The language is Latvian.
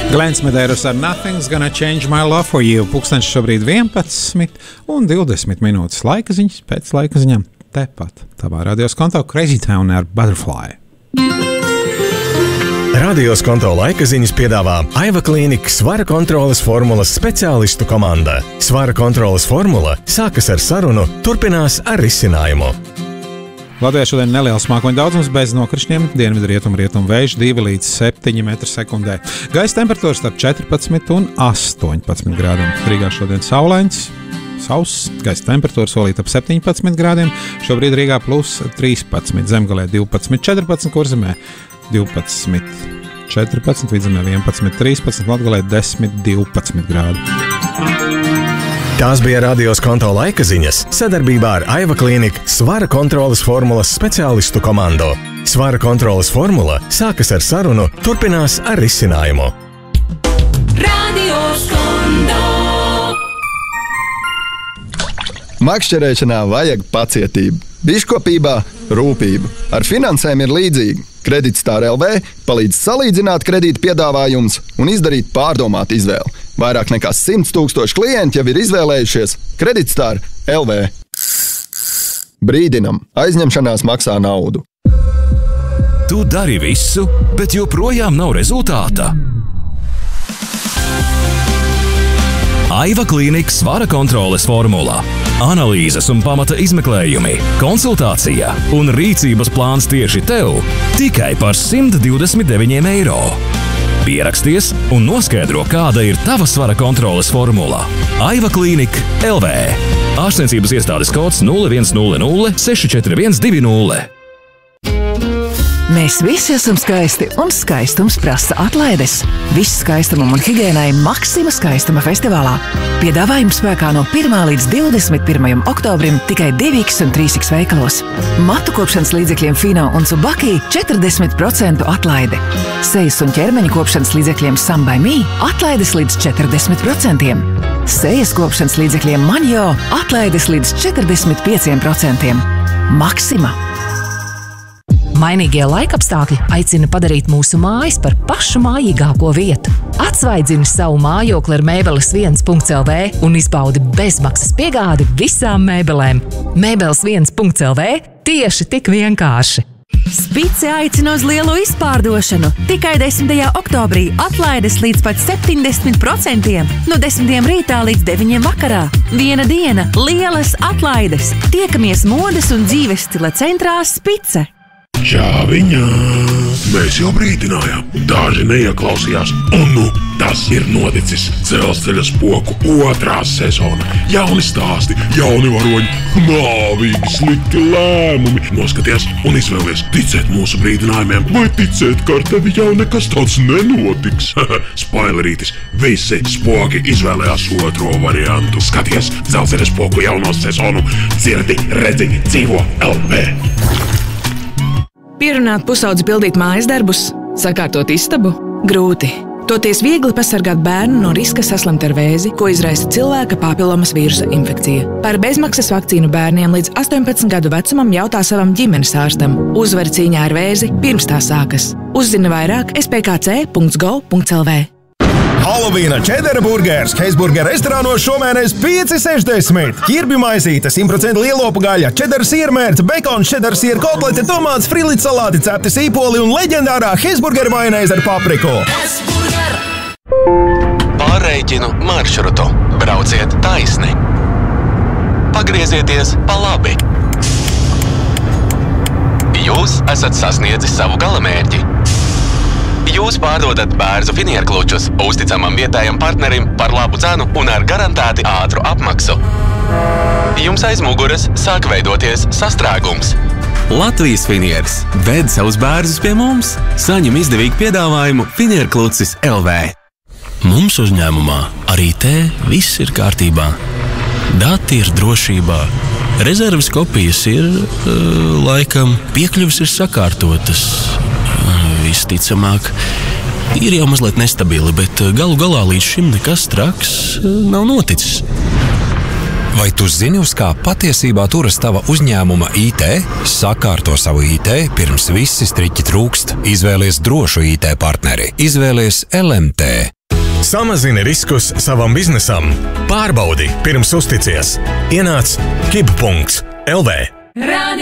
Glens Medeiros ar Nothing's Gonna Change My Love For You. Pulkstenis šobrīd 11 un 20 minūtes laika ziņas, pēc laika ziņām tepat tavā radios konto Crazy Town ar Butterfly. Radios konto laika ziņas piedāvā Aiva Klīnika svara kontroles formulas speciālistu komanda. Svara kontroles formula sākas ar sarunu, turpinās ar risinājumu. Latvijā šodien neliels mākoņu daudzums bez nokrišņiem, dienvidu rietumu vējš 2 līdz 7 m/sekundē. Gaisa temperatūra starp 14 un 18 grādiem. Rīgā šodien saulains, sauss, gaisa temperatūra solīta ap 17 grādiem. Šobrīd Rīgā plus 13, Zemgalē 12,14, Kurzemē 12,14, Vidzemē 11,13, Latgalē 10,12 grādi. Tās bija radios konto laika ziņas sadarbībā ar Aiva Klīnika svara kontroles formulas speciālistu komandu. Svara kontroles formula sākas ar sarunu, turpinās ar risinājumu. Radios konto. Makšķerēšanā vajag pacietību, biškopībā rūpību. Ar finansēm ir līdzīgi. Kreditstar LV palīdz salīdzināt kredīta piedāvājumus un izdarīt pārdomātu izvēli. Vairāk nekā 100 000 klienti jau ir izvēlējušies Kreditstar LV. Brīdinam, aizņemšanās maksā naudu. Tu dari visu, bet joprojām nav rezultāta. Aiva Klīnika svara kontroles formula. Analīzes un pamata izmeklējumi, konsultācija un rīcības plāns tieši tev tikai par 129 eiro. Pieraksties un noskaidro, kāda ir tava svara kontroles formula. Aiva Klīnika LV. Ārstniecības iestādes kods 0100 641 20. Mēs visi esam skaisti, un skaistums prasa atlaides. Viss skaistumam un higiēnai Maxima skaistuma festivālā. Piedāvājums spēkā no 1. līdz 21. oktobrim tikai 2X un 3X veikalos. Matu kopšanas līdzekļiem Fino un Tsubaki 40% atlaide. Sejas un ķermeņa kopšanas līdzekļiem Some by Me atlaides līdz 40%. Sejas kopšanas līdzekļiem Manjo atlaides līdz 45%. Maxima. Mainīgie laikapstākļi aicina padarīt mūsu mājas par pašu mājīgāko vietu. Atsvaidzini savu mājokli ar Mēbeles1.lv un izbaudi bezmaksas piegādi visām mēbelēm. Mēbeles1.lv tieši tik vienkārši. Spice aicina uz lielu izpārdošanu. Tikai 10. oktobrī atlaides līdz pat 70%. No 10 rītā līdz 9 vakarā. Viena diena, lielas atlaides. Tiekamies modes un dzīves stila centrā Spice. Čāviņā! Mēs jau brīdinājām. Daži neieklausījās. Un nu, tas ir noticis. Dzelzceļa spoku 2. sezona. Jauni stāsti, jauni varoņi, nāvīgi slikti lēmumi. Noskaties un izvēlies ticēt mūsu brīdinājumiem vai ticēt, ka ar tevi jau nekas tāds nenotiks. Spoilerītis, visi spoki izvēlējās 2. variantu. Skaties Dzelzceļa spoku jauno sezonu. Dzirdi, redzi, dzīvo LV. Pierunāt pusaudzi pildīt mājas darbus, sakārtot istabu – grūti. Toties viegli pasargāt bērnu no riska saslimt ar vēzi, ko izraisa cilvēka papilomas vīrusa infekcija. Par bezmaksas vakcīnu bērniem līdz 18 gadu vecumam jautā savam ģimenes ārstam. Uzvar cīņā ar vēzi pirms tā sākas. Uzzini vairāk spkc.gov.lv. Halovīna čedera burgers Heisburger restorānos šomēnes 5,60. Ķirbju maizīte, 100% lielopu gaļa, čedera siermērce, bekons, čedera siera kotlete, tomāts, frīlīts salāti, cepti sīpoli un leģendārā Heisburger majonēze ar papriku. Pārreikinu maršrutu. Brauciet taisni. Pagriezieties pa labi. Jūs esat sasniedzis savu galamērķi. Jūs pārdodat bērzu finierklučus uzticamam vietējam partnerim par labu cenu un ar garantēti ātru apmaksu. Jums aiz muguras sāk veidoties sastrēgums. Latvijas finieris ved savus bērzus pie mums. Saņem izdevīgu piedāvājumu Finierklucis LV. Mums uzņēmumā arī te viss ir kārtībā. Dati ir drošībā. Rezerves kopijas ir, laikam, piekļuvis ir sakārtotas. Visticamāk, ir jau mazliet nestabili, bet galu galā līdz šim nekas traks nav noticis. Vai tu zini, uz kā patiesībā turas tava uzņēmuma IT? Sakārto savu IT, pirms visi striķi trūkst. Izvēlies drošu IT partneri. Izvēlies LMT. Samazini riskus savam biznesam. Pārbaudi, pirms uzticies. Ienāc kibu.lv.